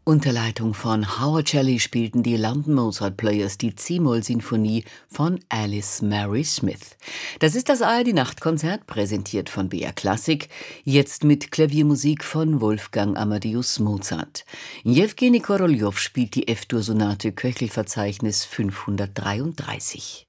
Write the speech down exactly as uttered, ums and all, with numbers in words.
Unter Leitung von Howard Shelley spielten die London Mozart Players die C-Moll-Sinfonie von Alice Mary Smith. Das ist das A R D-Nachtkonzert, präsentiert von B R Klassik, jetzt mit Klaviermusik von Wolfgang Amadeus Mozart. Jewgeni Koroljow spielt die F-Dur-Sonate Köchelverzeichnis fünfhundertdreiunddreißig.